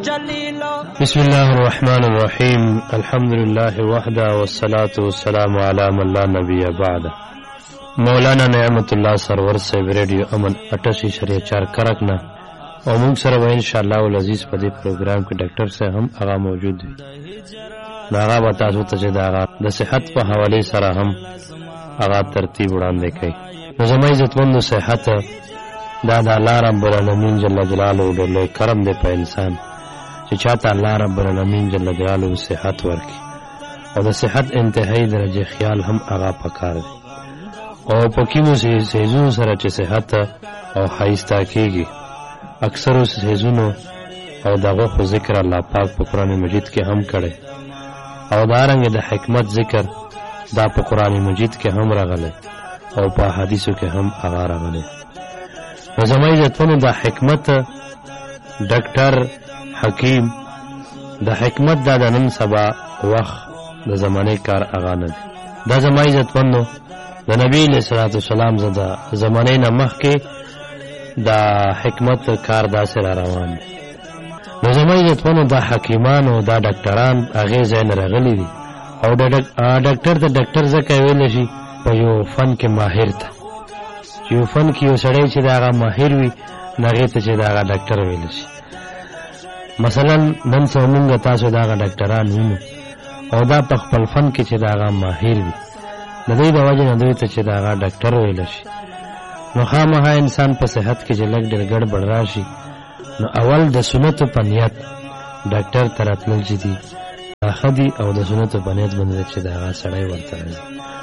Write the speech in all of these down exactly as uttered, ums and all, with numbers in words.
بسم الله الرحمن الرحیم الحمد لله وحده والصلاة والسلام على من لا نبی بعد. مولانا نعمت الله سرور صاحب ریڈیو امن اٹھاسی شریعہ چار کرکنا اور موږ سره به ان شاء الله العزیز په دې پروګرام کې ډاکټر صاحب هم هغه موجود دي. هغه به تاسو ته چې دا د صحت په حواله سره هم هغه ترتیب وړاندې کوي. نو زموږ عزتمنو صحت دا د الله رب العالمین جل جلاله د لوی کرم دی په انسان چې چاته الله رب العالمین جل جلاله صحت ورکړي او د صحت انتهایی درجه خیال هم هغه پکار دی. او په کومو سيزونو سره چې صحت او حایسته کېږي اکثر سيزونو او دغه خو ذکر الله پاک په قران مجید کې هم کړي او دارنګ د حکمت ذکر دا په قران مجید کې هم راغلی او په حدیثو کې هم هغه راغلی. نو زموږ عزتمنو د حکمت ډاکټر حکیم د حکمت دا د نن سبا وخت د زمانه کار هغه نه دی. دا زموږ عزتمنو د نبی علیہ الصلوۃ والسلام زده زمانه نه مخکې د حکمت کار داسې را روان دی. نو زموږ عزتمنو د حکیمانو دا ډاکټران هغه ځای نه راغلي دي او د ډاکټر ته ډاکټر ځکه ویل شي په یو فن کې ماهر ته چې یو فن کې یو سړی چې دا هغه ماهر وي هغې ته چې دا هغه ډاکټر ویل شي. مثلا نن څه مونږ تاسو دا هغه ډاکټران وینو او دا په خپل فن کې چې دا هغه ماهر وي د دې د وجې نه دوی ته چې دا هغه ډاکټر ویل شي. نو خامخا انسان په صحت کې چې لږ ډېر ګډوډ راشي نو اول د سنتو په نیت ډاکټر ته راتلل چې دي ښه دي او د سنتو په نیت باندې چې دا هغه سړی ورته راځي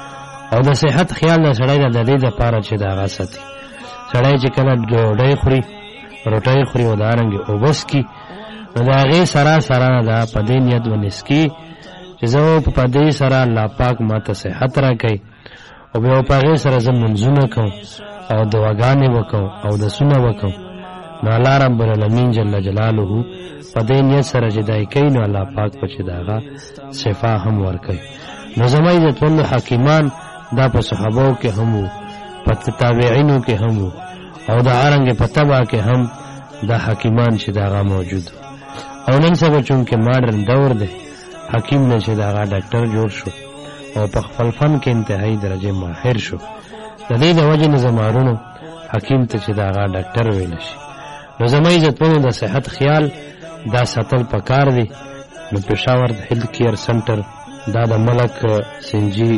او د صحت خیال د سړی د دې دپاره چې د هغه ساتي. سړی چې کله ډوډۍ خوري روټۍ خوري او دارنګې اوبه څکي نو د هغې سره سره ده په دې نیت باندې څکي چې زه په دې سره الله پاک ما ته صحت راکوي او بیا په هغې سره زه منځونه کوم او دعاګانې وکړم او دسونه وکړم نو الله رب العالمین جل جلاله په دې نیت سره چې دا یې کوي نو الله پاک په چې د هغه شفا هم ورکوي. نو زما عزتمندو حکیمان دا په صحابو کې هم وو په تابعینو کې هم وو او د هرنګې په تبع کې هم دا حکیمان چې د هغه موجود او نن سبا چونکې ماډرن دور دی حکیم نه چې د هغه ډاکټر جوړ شو او په خپل فن کې انتهایی درجه ماهر شو د دې د وجې نه زمارونو حکیم ته چې د هغه ډاکټر ویل شي. نو زما عزتمنو د صحت خیال دا ساتل پکار دی. نو پېښور هیلث کیر سنټر دا د ملک سنجي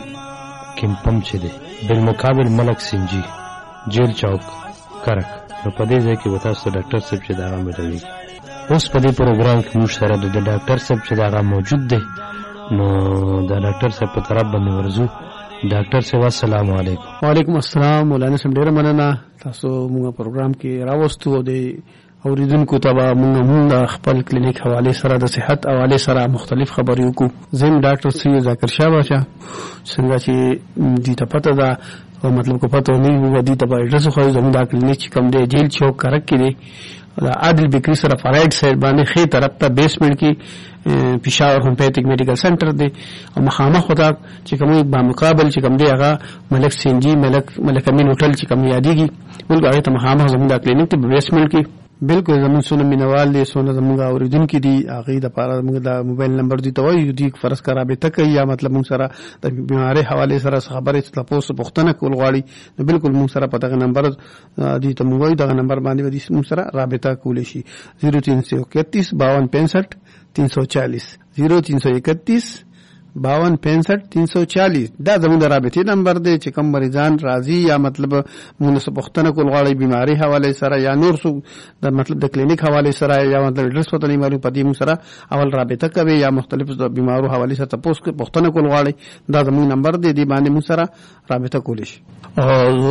کمپم چې دی بالمقابل ملک سنجي جیل چوک کرک نو په دې ځای کې به تاسو ډاکټر صاحب چې د هغه ملوي. اوس په دې پروګرام کې موږ سره د ډاکټر صاحب چې د هغه موجود دی نو د ډاکټر صاحب په طرف باندې ورځو. ډاکټر صاحب السلام علیکم. وعلیکم السلام. مولانا صاحب ډېره مننه تاسو موږ پروګرام کې راوستو او د اوریدونکو ته به موږ هم د خپل کلینیک حوالې سره د صحت حوالې سره مختلف خبرې وکړو. زم ډاکټر سید ذاکر شاه باچا څنګه چې دې ته پته ده او مطلب کو پته نه وي دې ته به ایډرس خو زموږ د کلینیک چې کوم دی جیل چوک کرک کې دی د عادل بیکری سره فرایډ سایډ باندې خې طرف ته بیسمنټ کې پېښور هومیوپیتھیک میډیکل سنټر دی او مخامخ خدا چې کوم با مقابل چې کوم دی هغه ملک سنجي ملک ملک امین هوټل چې کوم یادېږي ولګ هغه ته مخامخ زموږ د کلینیک ته بیسمنټ کې بالکل زمون سونه مینوال دي سونه زمونږ اوریدونکو دي هغه د پاره موږ د موبایل نمبر دي ته وایو دي فرض کا رابطه کوي یا مطلب موږ سره د بیماری حواله سره خبرې تاسو پوښتنه کول غواړي نو بالکل موږ سره په دغه نمبر دي ته موږ دغه نمبر باندې ودی موږ سره رابطه کولی شي صفر تین سو اکتیس باون پینسٹھ تین سو چالیس صفر تین سو اکتیس باون پینسٹھ تین سو چالیس دا زموږ د رابطې نمبر دی چې کوم مریضان راځي یا مطلب موږ څه پوښتنه کول غواړي بیماری حواله سره یا نور څه د مطلب د کلینیک حواله سره یا مطلب ایډرس پته نه معلوم پدې موږ سره اول رابطه کوي یا مختلف د بیمارو حواله سره تاسو کې پوښتنه کول غواړي دا زموږ نمبر دی دی باندې موږ سره رابطه کولی شي. او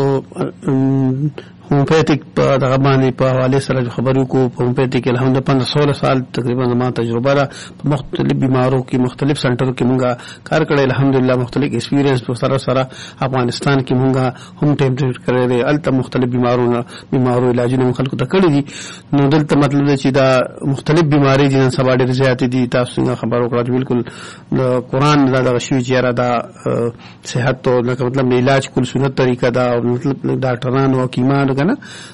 هومیوپیتھیک په دغه باندې په حواله سره خبرو کو په هومیوپیتھیک الحمد پندرہ سولہ سال تقریبا زما تجربه را په مختلف بیمارو کې مختلف سنټرو کې مونږه کار کړی الحمدلله مختلف ایکسپیرینس په سره سره افغانستان کې مونږه هم ټیم ټریټ کړی دی الته مختلف بیمارو بیمارو علاجونه خلکو ته کړی دي. نو دلته مطلب دی چې دا مختلف بیماری دي نن سبا ډېر زیات دي تاسو څنګه خبر وکړه بالکل قرآن دا دغه شوی چې را دا صحت او مطلب علاج کول سنت طریقه دا مطلب ډاکټرانو او حکیمانو کنه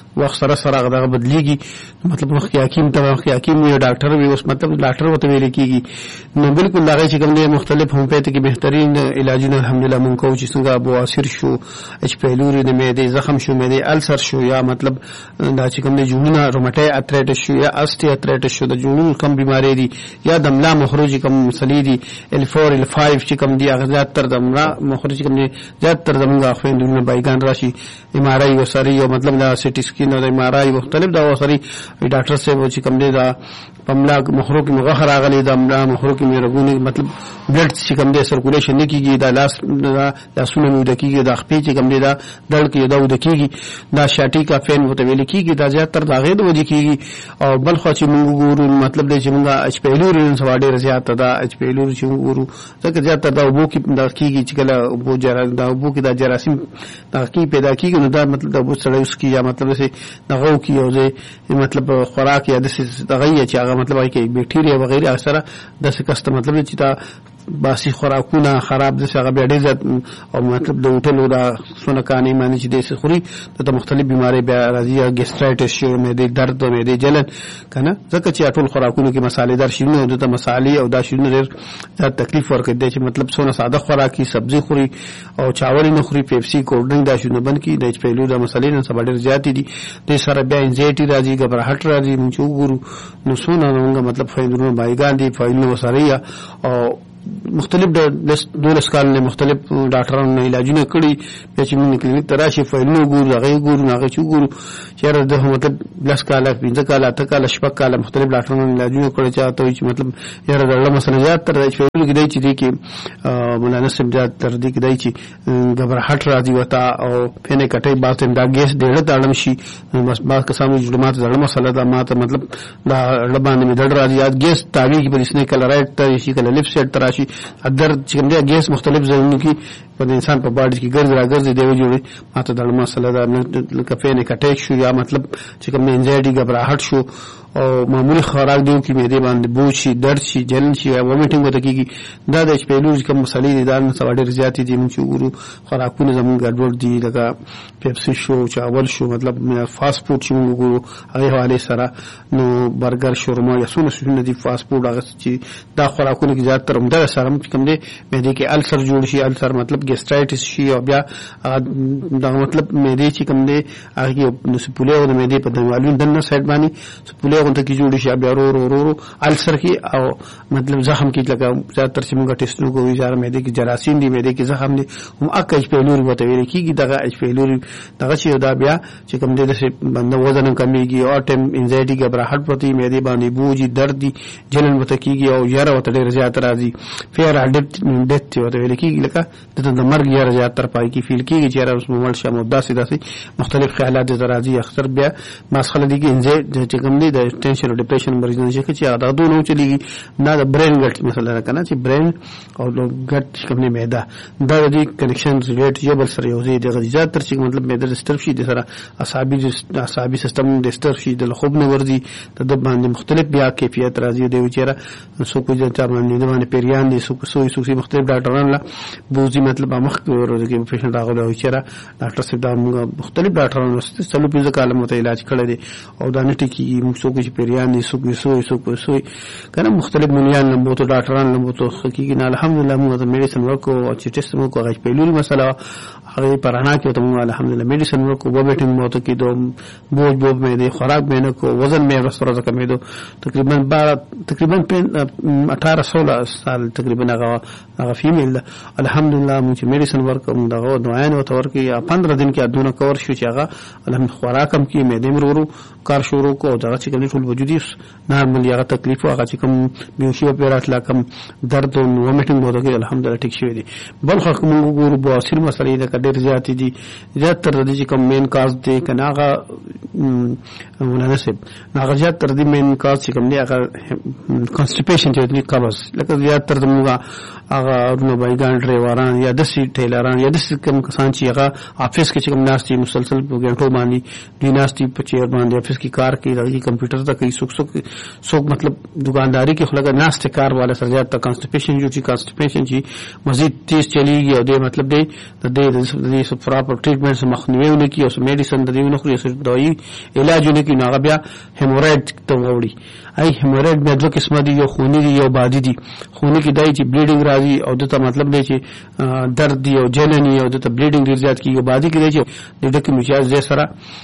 وخت سره سره هغه بدلیږي مطلب مخکې حکیم ته مخکې حکیم وي ډاکټر وي اوس مطلب ډاکټر ورته ویل کېږي نو بالکل هغه چې کوم دی مختلف هومیوپیتیک بهترین علاجونه الحمدلله مونږ کوو چې څنګه بواسیر شو اچ پیلوري د معدې زخم شو معدې السر شو یا مطلب دا چې کوم دی جوړونه روماتای ارترایټس شو یا اسټي ارترایټس شو د جوړونو کم بیماری دي یا د ملا مخروجي کم مسلې دي ال فور ال فایو چې کوم دی هغه زیات تر د ملا مخروجي کوم دی زیات تر زموږ خويندونو بایګان راشي ام ار آی وسري او مطلب دا سی ټي سکین او ام ار آی مختلف دا وسري ډاکټر صاحب چې کوم دی دا پملا مخروج کې مغه راغلي دا ملا مخروج کې رګونی مطلب بلډ چې کوم دی سرکولیشن نه کیږي دا لاس لاسونه مو د کیږي دا خپې چې کوم دی دا دړ کې دا ود کیږي دا شاټي کا فین وته ویل کیږي دا زیات تر دا غید ودی کیږي او بل خو چې موږ ګورو مطلب دی چې موږ اچ پیلوري سوا ډیر زیات دا اچ پیلوري چې موږ ګورو ځکه زیات تر دا وبو کې دا کیږي چې کله وبو جرا دا وبو کې دا جراثیم دا کی پیدا کیږي نو دا مطلب دا وبو سره اوس کی یا مطلب چې دغه کی او زه مطلب خوراک یا د دغه چې هغه مطلب هغه کې بیکټیریا وغیرہ سره د څه کست مطلب چې دا باسي خوراکونه خراب دي هغه بیا ډیر زیات او مطلب د هوټلو دا سونکانی معنی چې د خوري د مختلف بیماری بیا راځي ګیسټرایټس شو معدې درد او معدې جلن کنه ځکه چې ټول خوراکونو کې مصالحدار شي نو د مصالحې او دا شونه ډیر زیات تکلیف ورکړي چې مطلب سونه ساده خوراکي سبزي خوري او چاول نه خوري پیپسي کولډ ډرینګ دا شونه بند کی د پیلو د مصالحې نه سبا ډیر زیات دي د سره بیا انزایټي راځي غبرهټ راځي موږ وګورو نو سونه موږ مطلب فایندونو بایګان دي فایلونو وسریا او مختلف دولس کال مختلف ډاکټرانو نه علاجونه کړي چې موږ کلینیک ته راشي فایلونه ګورو هغه ګورو هغه چې ګورو چې د مطلب لس کال پنځه کال اته کال شپږ کال مختلف ډاکټرانو علاجونه کړي چې مطلب یاره د مسله زیات تر دې فایلونه کې دی چې دی کې مولانا سم زیات تر دې کې دی چې غبرهټ راځي وتا او پنه کټي باسه دا ګیس ډېر تاړم شي بس با کسانو جوړ ماته ځړ مسله دا ماته مطلب دا لبانه می ډډ راځي یاد ګیس تاوی کې په اسنه کله رائټ ته شي کله لیفټ سایډ ته راشي اگر چې کوم دی ګیس مختلف ځایونو کې په انسان په باډي کې ګرځي راګرځي دی جوړي ماته د مسله دا کفه نه کټیک شو یا مطلب چې کوم انزایټي غبرهټ شو او معمولی خوراک دیو کې معده باندې بوج شي درد شي جلن شي او ومیټینګ وته کیږي دا د پیلوز کوم مسلې دي دا نه سوا ډیر زیات دي موږ وګورو خوراکونه زموږ ګډوډ دي لکه پیپسي شو چاول شو مطلب فاست فود چې موږ وګورو هغه حواله سره نو برګر شورما یا څونه څونه دي فاست فود هغه چې دا خوراکونه کې زیات تر عمده سره کوم دي معده کې السر جوړ شي السر مطلب ګیسټرایټس شي او بیا دا مطلب معده چې کوم دي هغه نو سپوله او معده په دنوالون دنه سایډ باندې سپوله غونډه کې جوړ شي بیا ورو ورو ورو السر کې او مطلب زخم کې لګا زیات تر چې موږ ټیسټونو کوو چې معده کې جراثیم دي معده کې زخم دي هم اکه اچ پیلوري وته ویل کېږي دغه اچ پیلوري دغه چې دا بیا چې کوم دي د بنده وزن کمیږي او ټیم انزایټي غبرهټ پرتی معده باندې بوجي درد دي جلن وته کېږي او یاره وته ډیر زیات راځي فیر اډپټ ډیت وته ویل کېږي لکه د مرګ یاره زیات تر پای کې فیل کېږي چې اوس موږ شمو داسې داسې مختلف خیالات راځي اکثر بیا مسخله دي کې انزایټي چې کوم دي د ټینشن او ډیپریشن مریضان چې دا دوه نو چلیږي دا د برین ګټ مثلا راکنه چې برین او ګټ کوم نه معده دا د کنیکشن ریلیټ یو بل سره یو ځای د غذات تر چې مطلب معده ډیسټرب شي د سره اعصابي اعصابي سیستم ډیسټرب شي د خوب نه ورځي د باندې مختلف بیا کیفیت راځي د وچره سو کو چې باندې د باندې پیریان دي سو سو سو مختلف ډاکټران لا بوزي مطلب مخ ورته کې پیشنټ راغلی او چیرې ډاکټر صاحب دا مختلف ډاکټرانو واستې څلو پنځه کاله مت علاج کړی دي او دا نټي کې موږ سو کو پیریان دي سو سو سو سو کنه مختلف مونیان لمبو ته ډاکټران لمبو ته حقیقي نه الحمدلله موږ د میډیسن ورکو او چې ټیسټ مو کوه پیلوري مسله هغه پرانا کې ته موږ الحمدلله میډیسن ورکو وبټینګ مو ته کې دوه بوج بوج مې دي خوراک مې نه کو وزن مې ورسره کمې دو تقریبا بارہ تقریبا اٹھارہ سولہ سال تقریبا هغه هغه فیمیل الحمدلله موږ میډیسن ورکو موږ دغه دوايان او تور کې پندرہ دن کې ادونه کور شو چې هغه الحمدلله خوراکم کې مې دې مرورو کار شروع کو دغه چې کله ټول وجودي نارمل هغه تکلیف هغه چې کوم بیوشي په رات لا کم درد او ومیټینګ وته کې الحمدلله ټیک شوی دي بل خو موږ ګورو بواسیر مسلې د ډېر زیات دي زیات تر دې چې کوم مین کاز دي کنه هغه مناسب هغه زیات تر دې مین کاز چې کوم دی هغه کانسټیپیشن چې دی قبض لکه زیات تر موږ هغه نو بایګان ډرایوران یا داسې ټیلران یا داسې کوم کسان چې هغه افیس کې چې کوم ناست دي مسلسل په ګنټو باندې دوی ناست دي په چیر باندې افیس کې کار کوي دغه کمپیوټر ته کوي څوک څوک څوک مطلب دکانداري کې خو لګا ناست کار والا سره زیات کانسټیپیشن جو چې کانسټیپیشن چې مزید تیز چلیږي او د مطلب دی د دې د پراپر ټریټمنټ سره مخنیوي ونکړي او میډیسن د دې ونخوري او دوايي علاج ونکړي نو هغه بیا هیمورایډ ته وړي. ای هیمورایډ بیا دوه قسمه دي، یو خوني دي یو بادي دي. خوني کې دای چې بلیډینګ راځي او دته مطلب دی چې درد دی او جلنی او دته بلیډینګ ډیر زیات کیږي. بادي کې دی چې د دې مجاز زې سره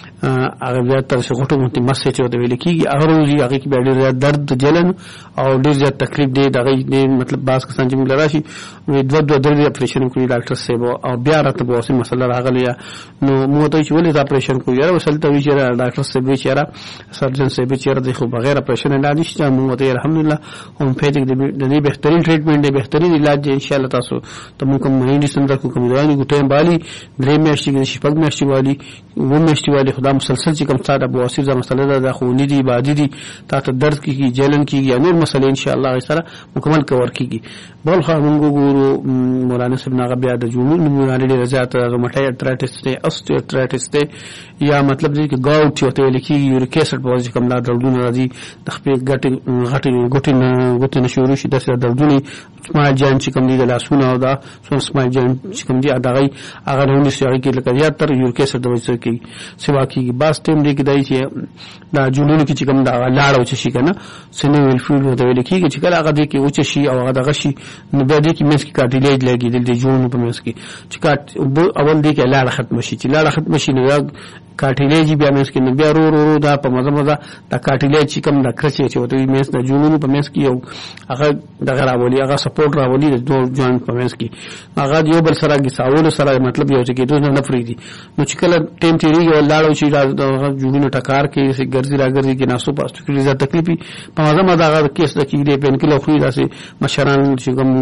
هغه بیا تر څو غټو مونږ مسه چې د ویل کیږي هغه روزي هغه کې ډیر زیات درد جلن او ډیر زیات تکلیف دی. دغه مطلب باز کسان چې موږ لراشي وي دوه دوه درې اپریشن کوي ډاکټر صاحب او بیا راته به اوسه مسله راغلی نو موږ ته چې ولې اپریشن کوي یا وسلته وی چې ډاکټر صاحب چې را سرجن صاحب چې را د خو بغیر اپریشن نه نشته. موږ ته الحمدلله هم پیټک د دې بهترین ټریټمنټ دی، بهترین علاج دی ان شاء الله. تاسو ته موږ کوم میډیسن درکو کوم دوايي ګټم بالي درې میاشتې کې شپږ میاشتې والی و میاشتې والی خدا مسلسل چې کوم څه د بواسیر د مسله ده خونی دي بادي دي تا ته درد کیږي جلن کیږي یا نور مسله ان شاء الله سره مکمل کور کیږي. بل خو موږ ګورو مولانا صاحب ناغه بیا د جنون نمونه ډیره زیاته روماتایډ ارترایټس دی اوستیو ارترایټس دی یا مطلب دی چې ګاوټ چې وته لیکي یوریک اسید په وجه کوم لا دردونه راځي د خپل ګټي غټي ګټي ګټي نشورو شي د سره دردونه سمال جان چې کوم دی د لاسونه او دا سمال جان چې کوم دی دغه هغه نه شي کې لکه یا تر یوریک اسید د وجه کې سوا کې باس ټیم دی کې دای چې دا جنون کې چې کوم دا لاړو چې شي کنه سینویل فلوید وته لیکي چې کله هغه دی کې اوچ شي او هغه دغه شي نو بیا دی کې مس کې کارټیلیج لګي د جنون په مس کې چې کاټ اول دی کې لاړه ختم شي چې لاړه ختم شي نو کارټیلیج بیا مس کې نو بیا رو رو دا په مزه مزه دا کارټیلیج چې کوم د کرچې چې وته مس د جنون په مس کې یو هغه دغه راولي هغه سپورټ راولي د دوه جوان په مس کې هغه یو بل سره کې ساول سره مطلب یو چې کې دوه نه فریدي نو چې کله ټیم تیریږي لاړو چې دا جوړینو ټکار کې سي ګرځي راګرځي کې ناسو پاستو کې زړه تکلیفي په مزه مزه هغه کیس د کې دې پین کې لوخي داسې مشران چې کوم